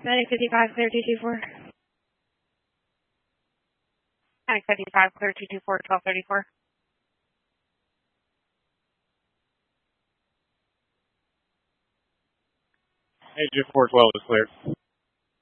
Medic 55, clear 224. Medic 55, clear 224, 1234. Agent 412 is cleared.